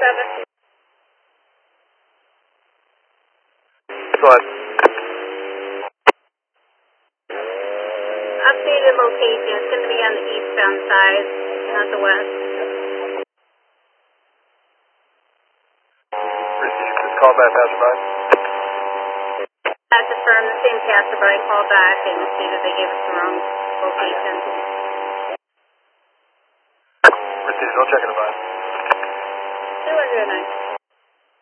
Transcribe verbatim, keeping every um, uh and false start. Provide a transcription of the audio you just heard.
seven. Go ahead. Updated location. It's going to be on the eastbound side, not the west. Received. Just call back, passerby. That's affirmed. The same passerby called back and stated they gave us the wrong location. Received. No checking the five. two hundred nine.